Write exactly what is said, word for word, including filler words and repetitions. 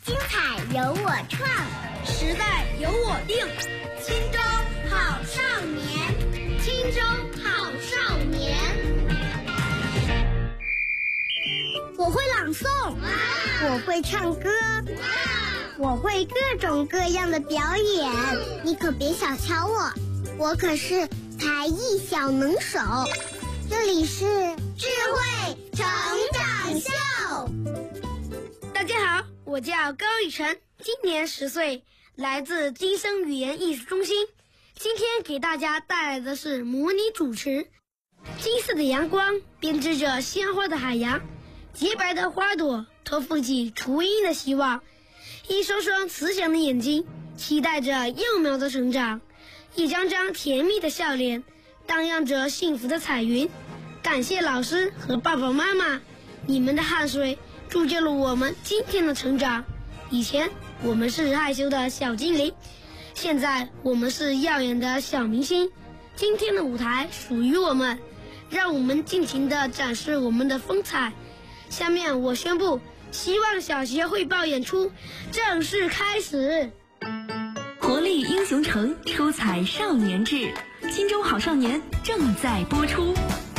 精彩由我创， 时代由我定。 青州好少年，青州好少年。我会朗诵，我会唱歌，我会各种各样的表演。你可别小瞧我，我可是才艺小能手。这里是智慧成长秀。 大家好，我叫高雨晨，今年十岁，来自金声语言艺术中心。今天给大家带来的是模拟主持。金色的阳光编织着鲜花的海洋，洁白的花朵托付起雏鹰的希望，一双双慈祥的眼睛期待着幼苗的成长，一张张甜蜜的笑脸荡漾着幸福的彩云。感谢老师和爸爸妈妈，你们的汗水铸就了我们今天的成长。以前我们是害羞的小精灵，现在我们是耀眼的小明星。今天的舞台属于我们，让我们尽情地展示我们的风采。下面我宣布，希望小学汇报演出正式开始。 活力英雄城，出彩少年志，青州好少年正在播出。